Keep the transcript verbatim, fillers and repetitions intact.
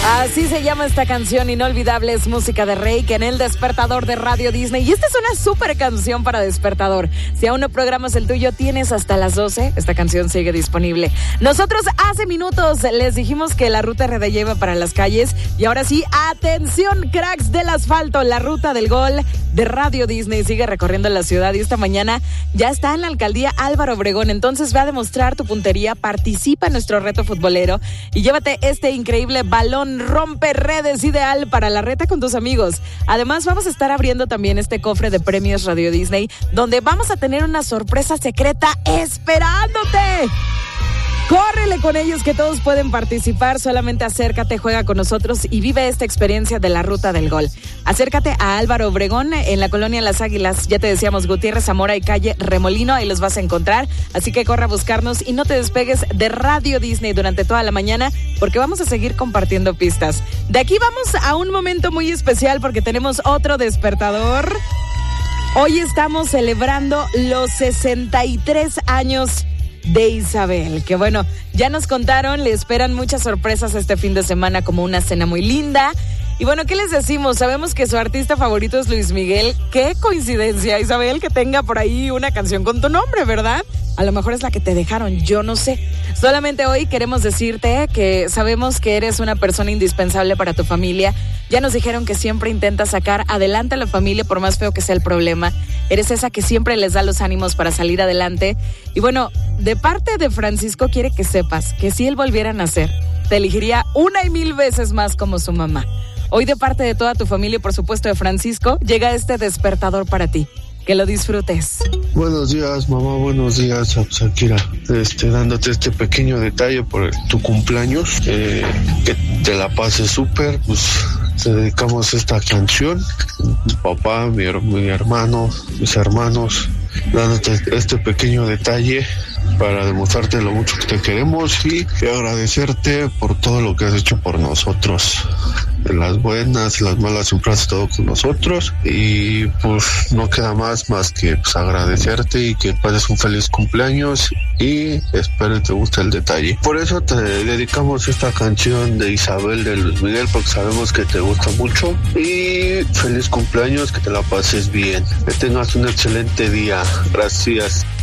Así se llama esta canción inolvidable, es música de Reik en el despertador de Radio Disney. Y esta es una súper canción para despertador. Si aún no programas el tuyo, tienes hasta las doce. Esta canción sigue disponible. Nosotros hace minutos les dijimos que la ruta R D lleva para las calles. Y ahora sí, atención, cracks del asfalto. La ruta del gol de Radio Disney sigue recorriendo la ciudad. Y esta mañana ya está en la alcaldía Álvaro Obregón. Entonces ve a demostrar tu puntería, participa en nuestro reto futbolero y llévate este increíble balón rompe redes ideal para la reta con tus amigos. Además, vamos a estar abriendo también este cofre de premios Radio Disney, donde vamos a tener una sorpresa secreta esperándote. Córrele con ellos, que todos pueden participar. Solamente acércate, juega con nosotros y vive esta experiencia de la ruta del gol. Acércate a Álvaro Obregón en la colonia Las Águilas. Ya te decíamos, Gutiérrez, Zamora y calle Remolino. Ahí los vas a encontrar. Así que corre a buscarnos y no te despegues de Radio Disney durante toda la mañana, porque vamos a seguir compartiendo pistas. De aquí vamos a un momento muy especial porque tenemos otro despertador. Hoy estamos celebrando los sesenta y tres años de Isabel, que bueno, ya nos contaron, le esperan muchas sorpresas este fin de semana, como una cena muy linda. Y bueno, ¿qué les decimos? Sabemos que su artista favorito es Luis Miguel. Qué coincidencia, Isabel, que tenga por ahí una canción con tu nombre, ¿verdad? A lo mejor es la que te dejaron, yo no sé. Solamente hoy queremos decirte que sabemos que eres una persona indispensable para tu familia. Ya nos dijeron que siempre intentas sacar adelante a la familia por más feo que sea el problema. Eres esa que siempre les da los ánimos para salir adelante. Y bueno, de parte de Francisco quiere que sepas que si él volviera a nacer, te elegiría una y mil veces más como su mamá. Hoy, de parte de toda tu familia y por supuesto de Francisco, llega este despertador para ti. Que lo disfrutes. Buenos días, mamá, buenos días, Shakira. Este, dándote este pequeño detalle por el, tu cumpleaños. Eh, que te la pases súper. Pues te dedicamos esta canción. Mi papá, mi, mi hermano, mis hermanos, dándote este pequeño detalle para demostrarte lo mucho que te queremos y, y agradecerte por todo lo que has hecho por nosotros. En las buenas, en las malas, siempre has estado con nosotros y pues no queda más más que pues, agradecerte y que pases un feliz cumpleaños y espero que te guste el detalle. Por eso te dedicamos esta canción de Isabel de Luis Miguel, porque sabemos que te gusta mucho y feliz cumpleaños, que te la pases bien, que tengas un excelente día. Gracias.